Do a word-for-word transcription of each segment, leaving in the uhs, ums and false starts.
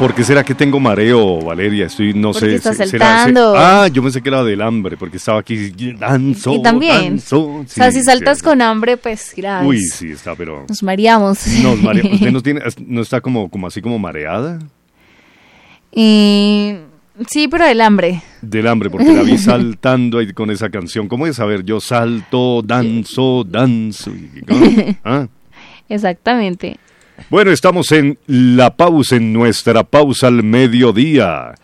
¿Por qué será que tengo mareo, Valeria? Estoy, no porque sé. Está se, saltando. Será, ah, yo pensé que era del hambre, porque estaba aquí danzo, Y también. danzo. Sí, o sea, si saltas sí. con hambre, pues gracias. Uy, sí, está, pero... Nos mareamos. Nos mareamos. ¿Usted no, tiene, no está como, como así como mareada? Y... Sí, pero del hambre. Del hambre, porque la vi saltando ahí con esa canción. ¿Cómo es? A ver, yo salto, danzo, danzo. ¿No? ¿Ah? Exactamente. Bueno, estamos en la pausa, en nuestra pausa al mediodía.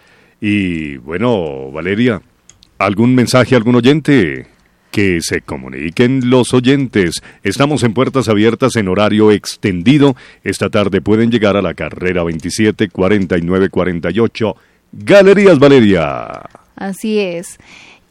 Y bueno, Valeria, ¿algún mensaje, algún oyente? Que se comuniquen los oyentes. Estamos en Puertas Abiertas en horario extendido. Esta tarde pueden llegar a la carrera veintisiete cuarenta y nueve cuarenta y ocho. Galerías Valeria. Así es.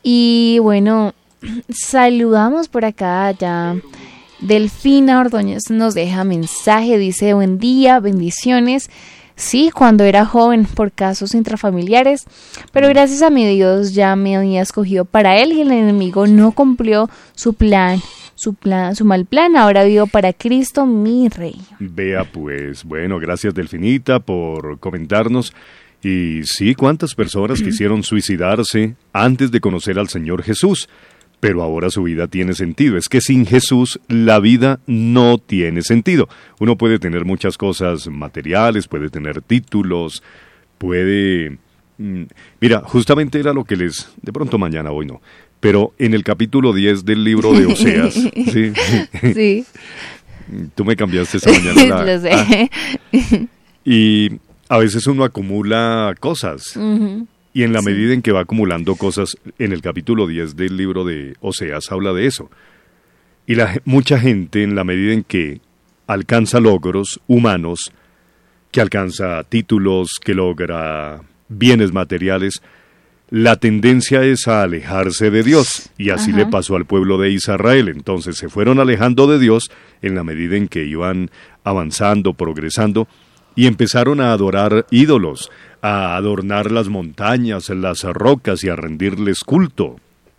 Y bueno, saludamos por acá ya. Delfina Ordóñez nos deja mensaje, dice: buen día, bendiciones. Sí, cuando era joven por casos intrafamiliares, pero gracias a mi Dios ya me había escogido para él y el enemigo no cumplió su plan, su plan, su mal plan. Ahora vivo para Cristo, mi Rey. Vea pues, bueno, gracias Delfinita por comentarnos. Y sí, cuántas personas quisieron suicidarse antes de conocer al Señor Jesús. Pero ahora su vida tiene sentido. Es que sin Jesús la vida no tiene sentido. Uno puede tener muchas cosas materiales, puede tener títulos, puede... Mira, justamente era lo que les... De pronto mañana, hoy no. Pero en el capítulo diez del libro de Oseas... ¿sí? Sí. Tú me cambiaste esta mañana. La, lo sé. Ah, y a veces uno acumula cosas. Uh-huh. Y en la sí. medida en que va acumulando cosas, en el capítulo diez del libro de Oseas habla de eso. Y la, mucha gente, en la medida en que alcanza logros humanos, que alcanza títulos, que logra bienes materiales, la tendencia es a alejarse de Dios. Y así Ajá. le pasó al pueblo de Israel. Entonces se fueron alejando de Dios en la medida en que iban avanzando, progresando, y empezaron a adorar ídolos, a adornar las montañas, las rocas y a rendirles culto,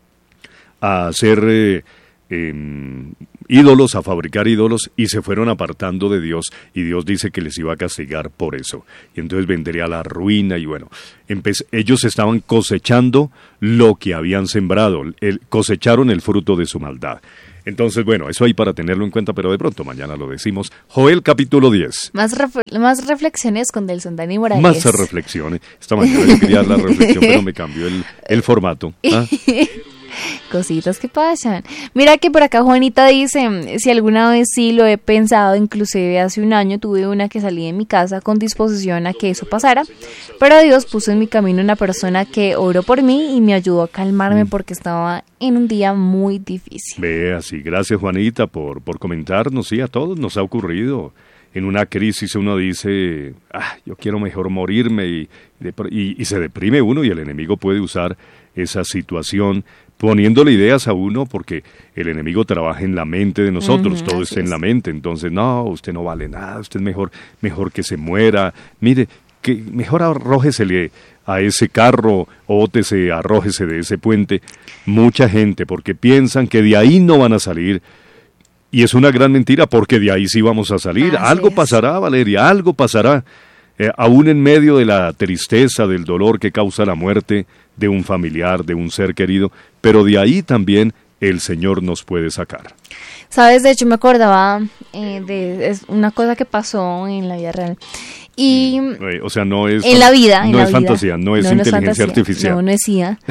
a hacer eh, eh, ídolos, a fabricar ídolos, y se fueron apartando de Dios, y Dios dice que les iba a castigar por eso. Y entonces vendría la ruina, y bueno, empe- ellos estaban cosechando lo que habían sembrado, el, cosecharon el fruto de su maldad. Entonces, bueno, eso hay para tenerlo en cuenta, pero de pronto mañana lo decimos. Joel, capítulo diez. Más, ref- más reflexiones con Delson Dani Morales. Más reflexiones. Esta mañana yo quería dar la reflexión, pero me cambió el, el formato. ¿Ah? Cositas que pasan. Mira que por acá Juanita dice: si alguna vez sí lo he pensado, inclusive hace un año tuve una que salí de mi casa con disposición a que eso pasara, pero Dios puso en mi camino una persona que oró por mí y me ayudó a calmarme mm. porque estaba en un día muy difícil. Vea, sí, gracias Juanita por, por comentarnos. Sí, a todos nos ha ocurrido. En una crisis uno dice, ah, yo quiero mejor morirme, y, y, y se deprime uno, y el enemigo puede usar esa situación poniéndole ideas a uno, porque el enemigo trabaja en la mente de nosotros, uh-huh, todo está en la mente. Entonces, no, usted no vale nada, usted es mejor, mejor que se muera. Mire, que mejor arrójesele a ese carro, o bótese, arrójese de ese puente. Mucha gente, porque piensan que de ahí no van a salir. Y es una gran mentira, porque de ahí sí vamos a salir. Así algo es. pasará, Valeria, algo pasará. Eh, aún en medio de la tristeza, del dolor que causa la muerte de un familiar, de un ser querido, pero de ahí también el Señor nos puede sacar. Sabes, de hecho me acordaba eh, de es una cosa que pasó en la vida real. Y eh, o sea, no es en la vida, no en es la fantasía, vida. no es no, inteligencia no es artificial. No, no es I A.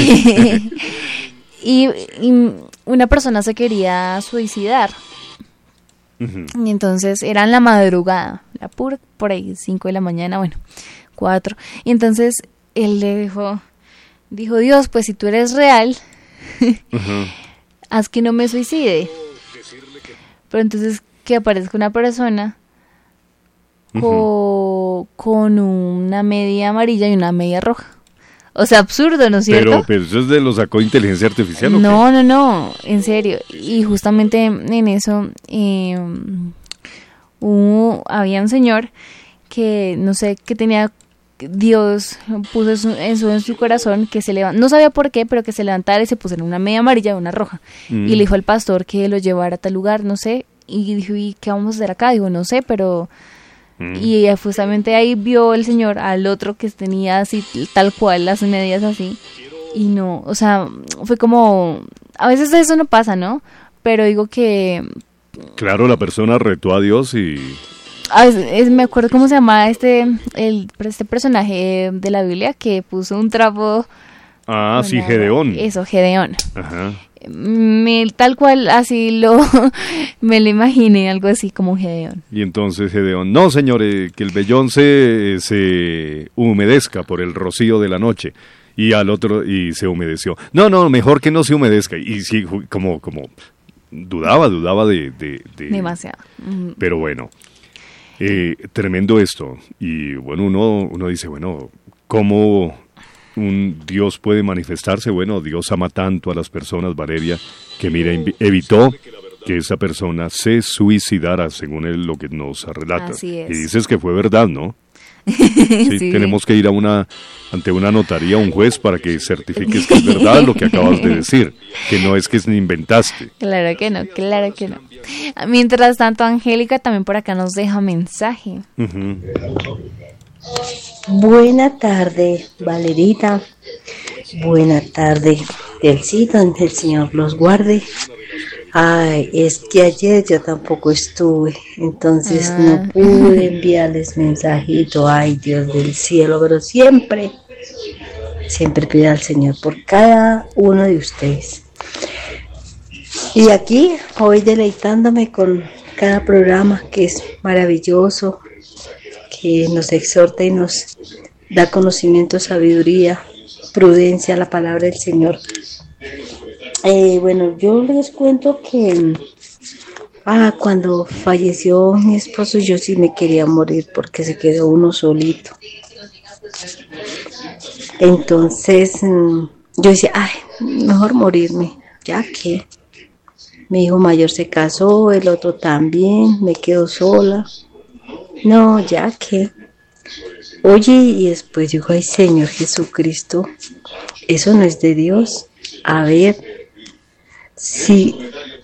y, y una persona se quería suicidar. Uh-huh. Y entonces era en la madrugada, la pura, por ahí, cinco de la mañana, bueno, cuatro. Y entonces él le dijo, dijo, Dios, pues si tú eres real, uh-huh. haz que no me suicide. Pero entonces que aparezca una persona uh-huh. co- con una media amarilla y una media roja. O sea, absurdo, ¿no es cierto? Pero, pero eso es de lo sacó inteligencia artificial, ¿o No, qué? no, no, en serio. Y justamente en eso eh, hubo, había un señor que, no sé, que tenía, Dios puso eso, eso en su corazón, que se levantara, no sabía por qué, pero que se levantara y se pusiera una media amarilla y una roja. Mm. Y le dijo al pastor que lo llevara a tal lugar, no sé, y dijo, ¿y qué vamos a hacer acá? Digo, no sé, pero... Mm. Y justamente ahí vio el señor al otro que tenía así, tal cual, las medias así. Y no, o sea, fue como... A veces eso no pasa, ¿no? Pero digo que... Claro, la persona retó a Dios y... A veces, es, me acuerdo cómo se llamaba este, el, este personaje de la Biblia que puso un trapo... Ah, sí, Gedeón. Eso, Gedeón. Ajá. Me, tal cual, así lo... me lo imaginé, algo así como Gedeón. Y entonces Gedeón, no, señor, eh, que el vellón se, se humedezca por el rocío de la noche. Y al otro, y se humedeció. No, no, mejor que no se humedezca. Y sí, como, como, dudaba, dudaba de... de, de Demasiado. Pero bueno, eh, tremendo esto. Y bueno, uno, uno dice, bueno, ¿cómo un Dios puede manifestarse? Bueno, Dios ama tanto a las personas, Valeria, que mira, evitó que esa persona se suicidara, según él lo que nos relata. Así es. Y dices que fue verdad, ¿no? Sí, sí. Tenemos que ir a una ante una notaría, un juez, para que certifiques que es verdad lo que acabas de decir, que no es que se inventaste. Claro que no, claro que no. Mientras tanto, Angélica también por acá nos deja mensaje. Uh-huh. Buena tarde, Valerita. Buena tarde, Delcito, el Señor los guarde. Ay, es que ayer yo tampoco estuve, entonces ah. no pude enviarles mensajito. Ay, Dios del cielo, pero siempre, siempre pido al Señor por cada uno de ustedes. Y aquí, hoy deleitándome con cada programa que es maravilloso, que nos exhorta y nos da conocimiento, sabiduría, prudencia, la palabra del Señor. Eh, bueno, yo les cuento que ah, cuando falleció mi esposo yo sí me quería morir porque se quedó uno solito. Entonces yo decía, ay, mejor morirme, ya que mi hijo mayor se casó, el otro también, me quedo sola. No, ya que. Oye, y después dijo, ay, Señor Jesucristo, eso no es de Dios. A ver, si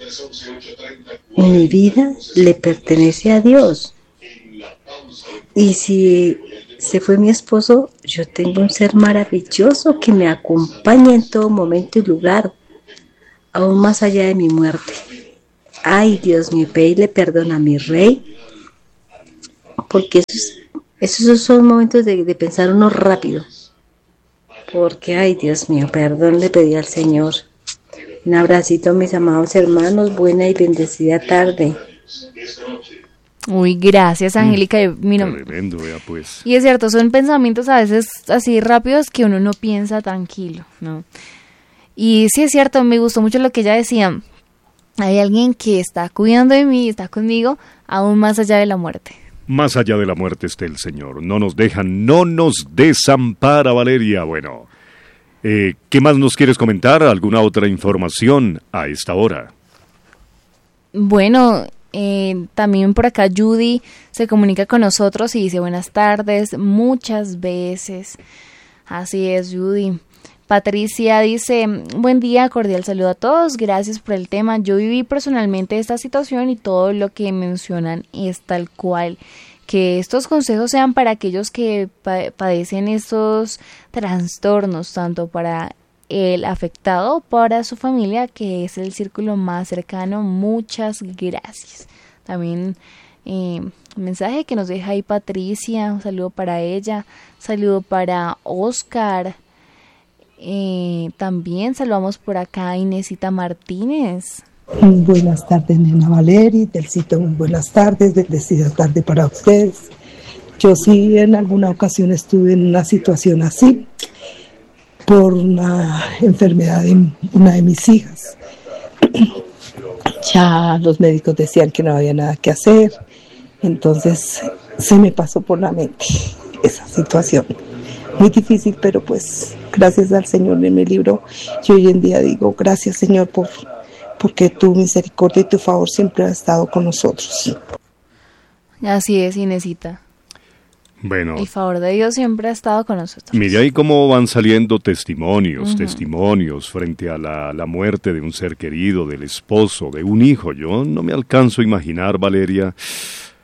mi vida le pertenece a Dios y si se fue mi esposo, yo tengo un ser maravilloso que me acompaña en todo momento y lugar, aún más allá de mi muerte. Ay, Dios mío, pedile perdón a mi rey, porque esos, esos son momentos de, de pensar uno rápido, porque ay, Dios mío, perdón le pedí al Señor. Un abracito, mis amados hermanos, buena y bendecida tarde. Uy, gracias, Angélica. Mm, Mira, tremendo, ya pues. Y es cierto, son pensamientos a veces así rápidos que uno no piensa tranquilo, ¿no? Y sí es cierto, me gustó mucho lo que ella decía. Hay alguien que está cuidando de mí, está conmigo, aún más allá de la muerte. Más allá de la muerte está el Señor. No nos deja, no nos desampara, Valeria. Bueno, eh, ¿qué más nos quieres comentar? ¿Alguna otra información a esta hora? Bueno, eh, también por acá Judy se comunica con nosotros y dice buenas tardes muchas veces. Así es, Judy. Patricia dice, buen día, cordial saludo a todos, gracias por el tema. Yo viví personalmente esta situación y todo lo que mencionan es tal cual. Que estos consejos sean para aquellos que pa- padecen estos trastornos, tanto para el afectado o para su familia, que es el círculo más cercano. Muchas gracias. También eh, un mensaje que nos deja ahí Patricia, un saludo para ella, saludo para Oscar. Eh, también saludamos por acá a Inesita Martínez. Buenas tardes, nena Valeria, Delcito, muy buenas tardes, bendecida tarde para ustedes. Yo sí en alguna ocasión estuve en una situación así, por una enfermedad de una de mis hijas. Ya los médicos decían que no había nada que hacer, entonces se me pasó por la mente esa situación. Muy difícil, pero pues gracias al Señor en mi libro, yo hoy en día digo, gracias Señor por, porque tu misericordia y tu favor siempre ha estado con nosotros. Así es, Inesita. Bueno, el favor de Dios siempre ha estado con nosotros. Mire ahí cómo van saliendo testimonios, uh-huh. testimonios frente a la, la muerte de un ser querido, del esposo, de un hijo. Yo no me alcanzo a imaginar, Valeria,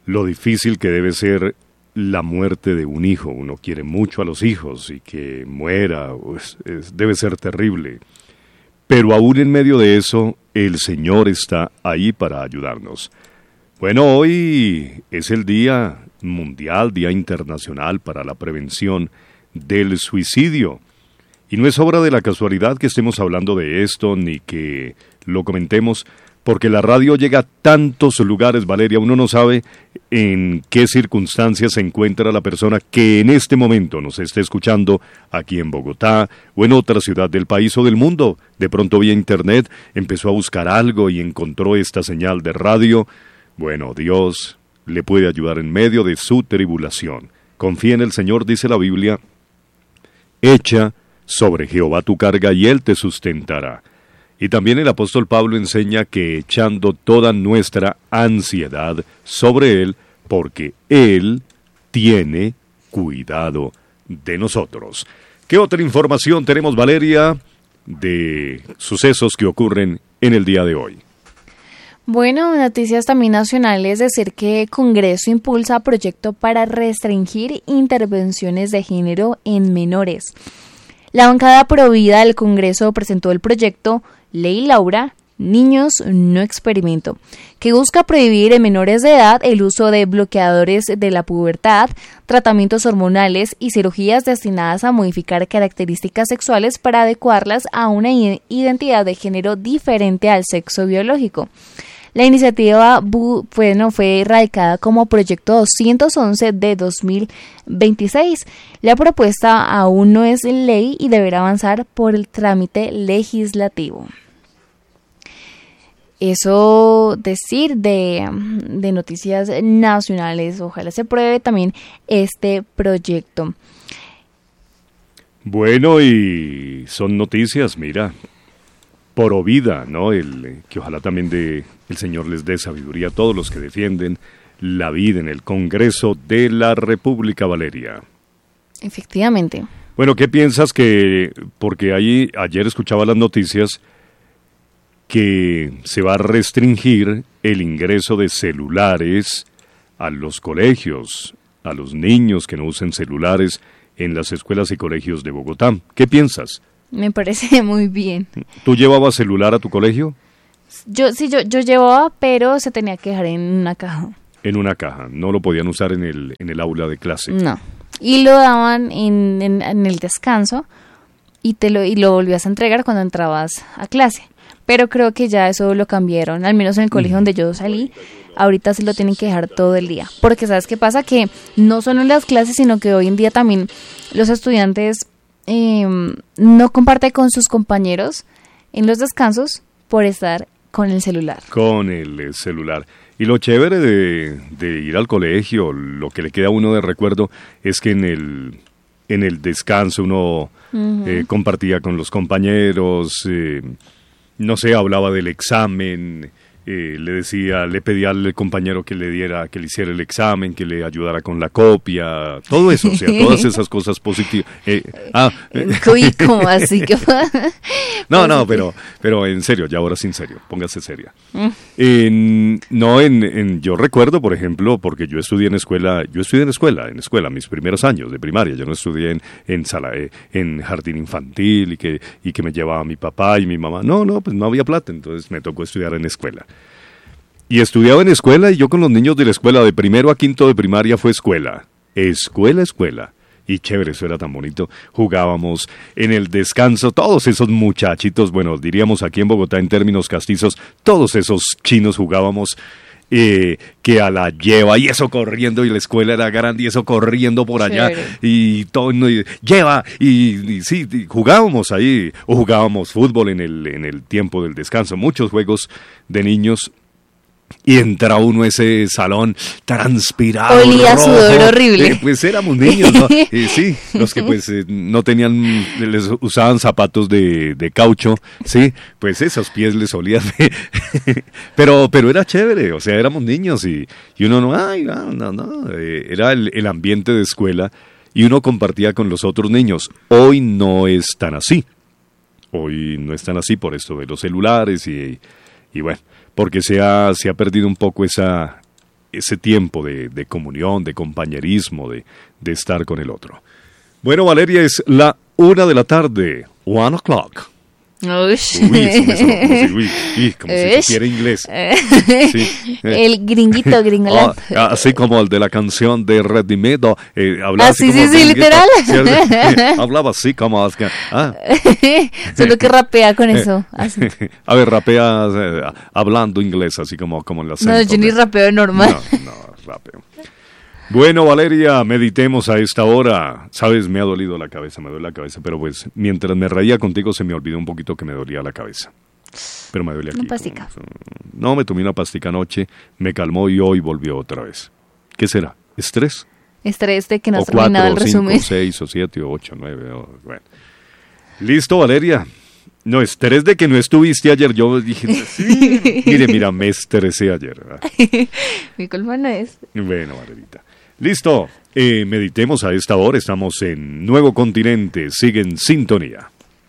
lo difícil que debe ser la muerte de un hijo. Uno quiere mucho a los hijos y que muera es, es, debe ser terrible. Pero aún en medio de eso, el Señor está ahí para ayudarnos. Bueno, hoy es el Día Mundial, Día Internacional para la Prevención del Suicidio. Y no es obra de la casualidad que estemos hablando de esto, ni que lo comentemos, porque la radio llega a tantos lugares, Valeria, uno no sabe en qué circunstancias se encuentra la persona que en este momento nos esté escuchando aquí en Bogotá o en otra ciudad del país o del mundo. De pronto vía internet empezó a buscar algo y encontró esta señal de radio. Bueno, Dios le puede ayudar en medio de su tribulación. Confía en el Señor, dice la Biblia, echa sobre Jehová tu carga y Él te sustentará. Y también el apóstol Pablo enseña que echando toda nuestra ansiedad sobre Él, porque Él tiene cuidado de nosotros. ¿Qué otra información tenemos, Valeria, de sucesos que ocurren en el día de hoy? Bueno, noticias también nacionales, decir que Congreso impulsa proyecto para restringir intervenciones de género en menores. La bancada Provida del Congreso presentó el proyecto Ley Laura, Niños No Experimento, que busca prohibir en menores de edad el uso de bloqueadores de la pubertad, tratamientos hormonales y cirugías destinadas a modificar características sexuales para adecuarlas a una identidad de género diferente al sexo biológico. La iniciativa bueno, fue radicada como proyecto doscientos once de dos mil veintiséis. La propuesta aún no es ley y deberá avanzar por el trámite legislativo. Eso decir de, de noticias nacionales. Ojalá se apruebe también este proyecto. Bueno, y son noticias, mira, por vida, ¿no? El, que ojalá también de, el Señor les dé sabiduría a todos los que defienden la vida en el Congreso de la República, Valeria. Efectivamente. Bueno, ¿qué piensas que, porque ahí ayer escuchaba las noticias, que se va a restringir el ingreso de celulares a los colegios, a los niños que no usen celulares en las escuelas y colegios de Bogotá? ¿Qué piensas? Me parece muy bien. ¿Tú llevabas celular a tu colegio? Yo sí, yo, yo llevaba, pero se tenía que dejar en una caja. En una caja, no lo podían usar en el, en el aula de clase. No, y lo daban en, en, en el descanso y, te lo, y lo volvías a entregar cuando entrabas a clase. Pero creo que ya eso lo cambiaron, al menos en el colegio donde yo salí, ahorita se lo tienen que dejar todo el día. Porque ¿sabes qué pasa? Que no solo en las clases, sino que hoy en día también los estudiantes eh, no comparten con sus compañeros en los descansos por estar con el celular. Con el celular. Y lo chévere de, de ir al colegio, lo que le queda a uno de recuerdo, es que en el, en el descanso uno uh-huh. eh, compartía con los compañeros, eh, no sé, hablaba del examen, eh, le decía, le pedía al compañero que le diera, que le hiciera el examen, que le ayudara con la copia, todo eso, o sea, todas esas cosas positivas. Eh, ah, Uy, ¿cómo así? no, no, pero, pero en serio, ya ahora sin serio, póngase seria. Mm. En, no, en, en, yo recuerdo, por ejemplo, porque yo estudié en escuela, yo estudié en escuela, en escuela, mis primeros años de primaria, yo no estudié en, en sala, eh, en jardín infantil y que, y que me llevaba mi papá y mi mamá. No, no, pues no había plata, entonces me tocó estudiar en escuela. Y estudiaba en escuela y yo con los niños de la escuela, de primero a quinto de primaria fue escuela, escuela, escuela. Y chévere, eso era tan bonito. Jugábamos en el descanso, todos esos muchachitos, bueno, diríamos aquí en Bogotá en términos castizos, todos esos chinos jugábamos eh, que a la lleva y eso corriendo y la escuela era grande y eso corriendo por allá chévere. Y todo, y, lleva y, y sí, y jugábamos ahí o jugábamos fútbol en el, en el tiempo del descanso, muchos juegos de niños. Y entra uno a ese salón transpirado, olía rojo. Sudor horrible. Eh, pues éramos niños, ¿no? Eh, sí, los que pues eh, no tenían, les usaban zapatos de, de caucho, sí, pues esos pies les olían. pero pero era chévere, o sea, éramos niños y, y uno no, ay, no, no, no. Eh, era el, el ambiente de escuela y uno compartía con los otros niños. Hoy no es tan así, hoy no es tan así por esto de los celulares y, y bueno. Porque se ha, se ha perdido un poco esa, ese tiempo de, de comunión, de compañerismo, de, de estar con el otro. Bueno, Valeria, es la una de la tarde, one o'clock. Uy, uy, eso me sonó como si, uy, uy, como si supiera inglés. Sí. El gringuito, gringoland. Ah, así como el de la canción de Redimido. Eh, hablaba ah, así sí, como sí, sí, literal. ¿Cierto? Hablaba así como... Ah. Solo que rapea con eso. Así. A ver, rapea eh, hablando inglés, así como, como en la No, yo ni rapeo normal. No, no, rapeo. Bueno, Valeria, meditemos a esta hora. Sabes, me ha dolido la cabeza, me duele la cabeza, pero pues mientras me reía contigo se me olvidó un poquito que me dolía la cabeza. Pero me duele aquí. Una pastica. Como, no, me tomé una pastica anoche, me calmó y hoy volvió otra vez. ¿Qué será? ¿Estrés? Estrés de que no o has terminado el resumen. O cinco, seis, o siete, o ocho, nueve, o... bueno. Listo, Valeria. No, estrés de que no estuviste ayer. Yo dije, sí. Mire, mira, me estresé ayer. Mi culpa no es. Bueno, Valerita. Listo, eh, meditemos a esta hora, estamos en Nuevo Continente, sigue en sintonía.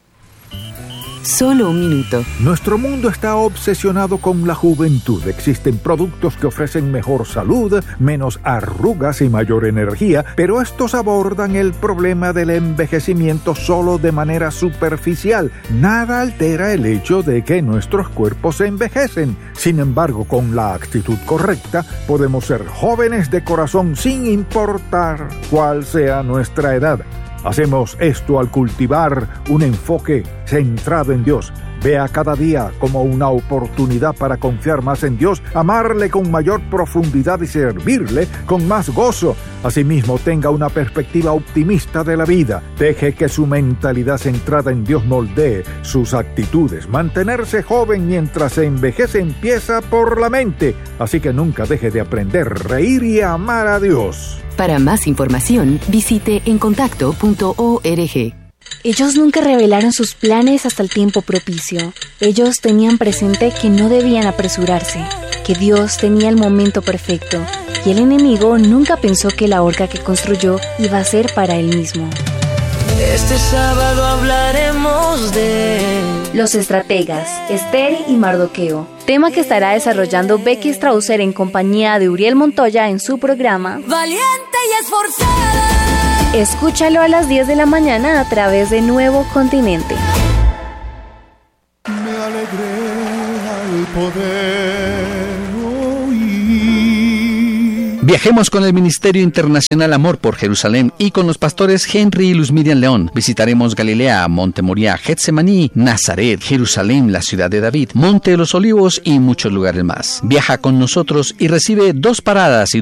Solo un minuto. Nuestro mundo está obsesionado con la juventud. Existen productos que ofrecen mejor salud, menos arrugas y mayor energía, pero estos abordan el problema del envejecimiento solo de manera superficial. Nada altera el hecho de que nuestros cuerpos se envejecen. Sin embargo, con la actitud correcta, podemos ser jóvenes de corazón sin importar cuál sea nuestra edad. Hacemos esto al cultivar un enfoque centrado en Dios. Vea cada día como una oportunidad para confiar más en Dios, amarle con mayor profundidad y servirle con más gozo. Asimismo, tenga una perspectiva optimista de la vida. Deje que su mentalidad centrada en Dios moldee sus actitudes. Mantenerse joven mientras se envejece empieza por la mente. Así que nunca deje de aprender, reír y amar a Dios. Para más información, visite encontacto punto org. Ellos nunca revelaron sus planes hasta el tiempo propicio. Ellos tenían presente que no debían apresurarse, que Dios tenía el momento perfecto, y el enemigo nunca pensó que la horca que construyó iba a ser para él mismo. Este sábado hablaremos de Los estrategas, Esther y Mardoqueo, tema que estará desarrollando Becky Strausser en compañía de Uriel Montoya en su programa Valiente y Esforzada. Escúchalo a las diez de la mañana a través de Nuevo Continente. Me alegré al poder oír. Viajemos con el Ministerio Internacional Amor por Jerusalén y con los pastores Henry y Luz Miriam León. Visitaremos Galilea, Monte Moriah, Getsemaní, Nazaret, Jerusalén, la ciudad de David, Monte de los Olivos y muchos lugares más. Viaja con nosotros y recibe dos paradas y